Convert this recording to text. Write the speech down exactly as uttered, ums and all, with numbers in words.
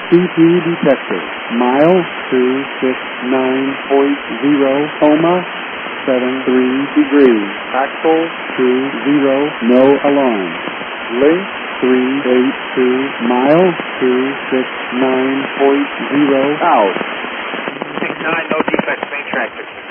C P detector. Mile two six nine point zero, coma, seven three degrees. Axle two zero, no alarm. Link three eight two, mile two six nine point zero, out. six nine, no defects, main tractor.